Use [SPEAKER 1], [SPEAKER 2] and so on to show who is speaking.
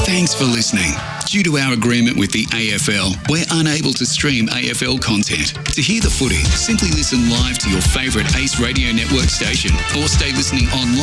[SPEAKER 1] Thanks for listening. Due to our agreement with the AFL, we're unable to stream AFL content. To hear the footy, simply listen live to your favourite Ace Radio Network station or stay listening online